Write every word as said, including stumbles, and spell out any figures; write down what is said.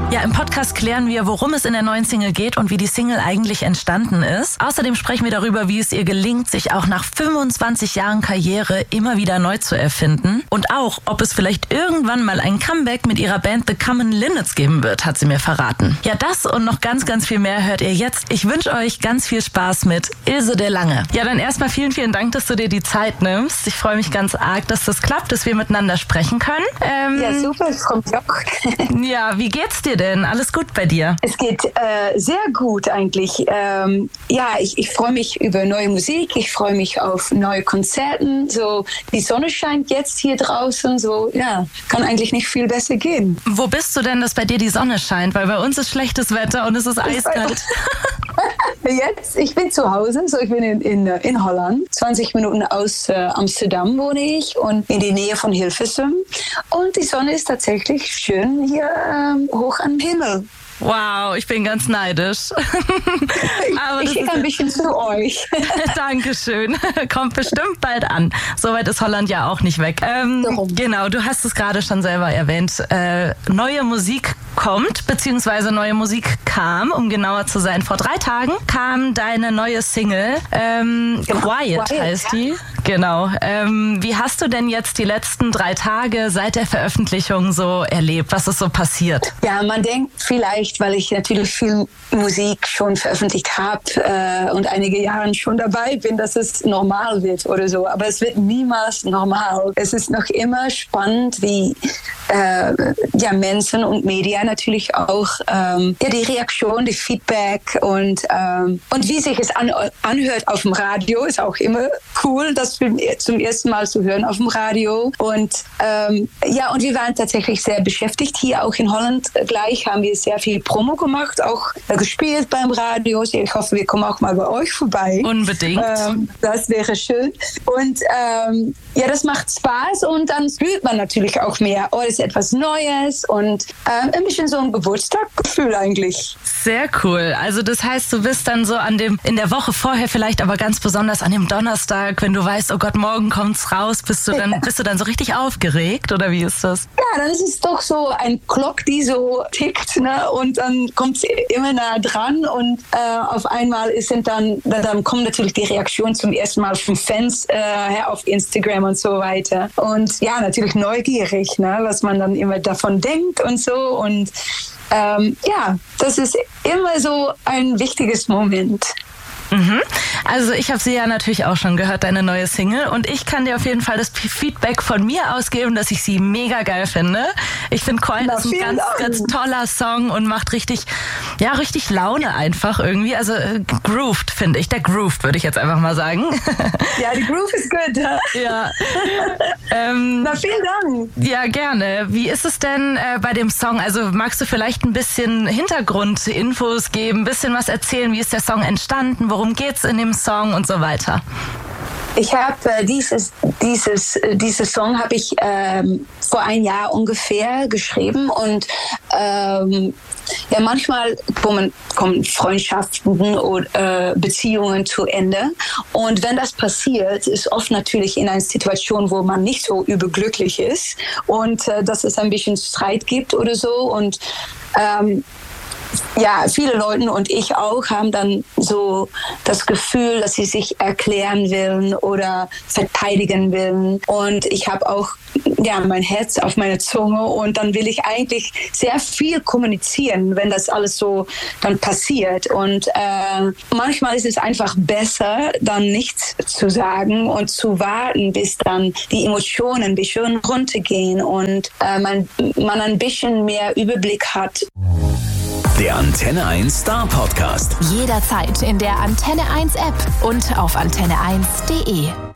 Ja, im Podcast klären wir, worum es in der neuen Single geht und wie die Single eigentlich entstanden ist. Außerdem sprechen wir darüber, wie es ihr gelingt, sich auch nach fünfundzwanzig Jahren Karriere immer wieder neu zu erfinden. Und auch, ob es vielleicht irgendwann mal ein Comeback mit ihrer Band The Common Linnets geben wird, hat sie mir verraten. Ja, das und noch ganz, ganz viel mehr hört ihr jetzt. Ich wünsche euch ganz viel Spaß mit Ilse de Lange. Ja, dann erstmal vielen, vielen Dank, dass du dir die Zeit nimmst. Ich freue mich ganz arg, dass das klappt, dass wir miteinander sprechen können. Ähm, ja, super, ich freue mich auch. Ja, wie geht's dir denn? Alles gut bei dir? Es geht äh, sehr gut eigentlich. Ähm, ja, ich, ich freue mich über neue Musik. Ich freue mich auf neue Konzerten. So, die Sonne scheint jetzt hier draußen. So, ja, kann eigentlich nicht viel besser gehen. Wo bist du denn, dass bei dir die Sonne scheint? Weil bei uns ist schlechtes Wetter und es ist eiskalt. Jetzt, ich bin zu Hause, so ich bin in, in, in Holland. zwanzig Minuten aus äh, Amsterdam wohne ich und in die Nähe von Hilversum. Und die Sonne ist tatsächlich schön hier ähm, hoch am Himmel. Wow, ich bin ganz neidisch. Aber ich schicke ein bisschen zu euch. Dankeschön. Kommt bestimmt bald an. Soweit ist Holland ja auch nicht weg. Ähm, genau, du hast es gerade schon selber erwähnt. Äh, neue Musik kommt, beziehungsweise neue Musik kam, um genauer zu sein. Vor drei Tagen kam deine neue Single. Ähm, genau. Quiet, Quiet heißt die. Genau. Ähm, wie hast du denn jetzt die letzten drei Tage seit der Veröffentlichung so erlebt? Was ist so passiert? Ja, man denkt vielleicht, weil ich natürlich viel Musik schon veröffentlicht habe äh, und einige Jahre schon dabei bin, dass es normal wird oder so. Aber es wird niemals normal. Es ist noch immer spannend, wie äh, ja, Menschen und Medien natürlich auch ähm, ja, die Reaktion, die Feedback und, ähm, und wie sich es an, anhört auf dem Radio, ist auch immer cool, das zum ersten Mal zu hören auf dem Radio. Und ähm, ja, und wir waren tatsächlich sehr beschäftigt. Hier auch in Holland gleich haben wir sehr viel Promo gemacht, auch äh, gespielt beim Radio. Ich hoffe, wir kommen auch mal bei euch vorbei. Unbedingt. Ähm, das wäre schön. Und ähm, ja, das macht Spaß und dann fühlt man natürlich auch mehr. Oh, das ist etwas Neues und ähm, ein bisschen so ein Geburtstagsgefühl eigentlich. Sehr cool. Also das heißt, du bist dann so an dem, in der Woche vorher vielleicht, aber ganz besonders an dem Donnerstag, wenn du weißt, oh Gott, morgen kommt's raus, bist du dann, ja. bist du dann so richtig aufgeregt oder wie ist das? Ja, dann ist es doch so ein Glock, die so tickt, ne? Und dann kommt sie immer nah dran und äh, auf einmal sind dann, dann kommen natürlich die Reaktionen zum ersten Mal von Fans äh, auf Instagram und so weiter. Und ja, natürlich neugierig, ne? Was man dann immer davon denkt und so. Und ähm, ja, das ist immer so ein wichtiges Moment. Mhm. Also ich habe sie ja natürlich auch schon gehört, deine neue Single, und ich kann dir auf jeden Fall das Feedback von mir ausgeben, dass ich sie mega geil finde. Ich finde Quiet ist ein ganz, ganz toller Song und macht richtig, ja, richtig Laune einfach irgendwie. Also äh, grooved, finde ich. Der grooved, würde ich jetzt einfach mal sagen. Ja, die Groove ist gut. Ja. Ja. ähm, Na, vielen Dank. Ja, gerne. Wie ist es denn äh, bei dem Song? Also magst du vielleicht ein bisschen Hintergrundinfos geben, ein bisschen was erzählen? Wie ist der Song entstanden? Worum geht's in dem Song und so weiter? Ich habe äh, dieses, dieses, äh, dieses Song habe ich ähm, vor ein Jahr ungefähr geschrieben und ähm, ja, manchmal kommen, kommen Freundschaften oder äh, Beziehungen zu Ende und wenn das passiert, ist oft natürlich in einer Situation, wo man nicht so überglücklich ist und äh, dass es ein bisschen Streit gibt oder so und ähm, ja, viele Leute und ich auch haben dann so das Gefühl, dass sie sich erklären wollen oder verteidigen wollen. Und ich habe auch ja, mein Herz auf meine Zunge und dann will ich eigentlich sehr viel kommunizieren, wenn das alles so dann passiert. Und äh, manchmal ist es einfach besser, dann nichts zu sagen und zu warten, bis dann die Emotionen ein bisschen runtergehen und äh, man, man ein bisschen mehr Überblick hat. Der Antenne eins Star Podcast. Jederzeit in der Antenne eins App und auf antenne eins punkt de.